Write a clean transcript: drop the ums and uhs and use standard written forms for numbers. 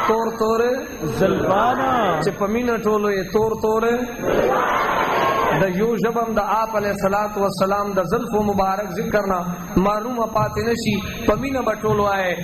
تور تور زلفانا چې په مینه ټولو یې تور تور د یو ژبم د آپ علیہ الصلوۃ والسلام د زلف مبارک ذکر نه معلومه پاتې نشي په مینه بټولو آئے